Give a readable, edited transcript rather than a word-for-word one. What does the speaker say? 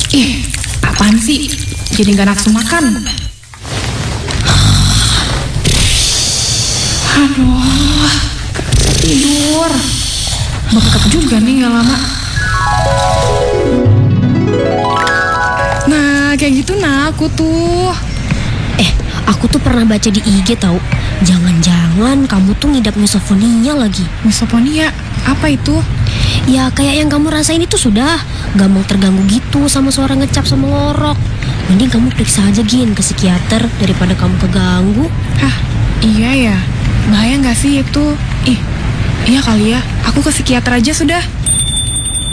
Ih, apaan sih? Jadi gak nafsu makan. Aduh, gak bisa tidur. Bengkak juga nih gak lama. Nah, kayak gitu nah aku tuh. Aku tuh pernah baca di IG tahu. Jangan-jangan kamu tuh ngidap misofonia lagi. Misofonia? Apa itu? Ya kayak yang kamu rasain itu sudah. Gampang terganggu gitu sama suara ngecap sama ngorok. Mending kamu periksa aja Gin ke psikiater daripada kamu keganggu. Hah, iya ya. Bahaya gak sih itu? Iya kali ya. Aku ke psikiater aja sudah.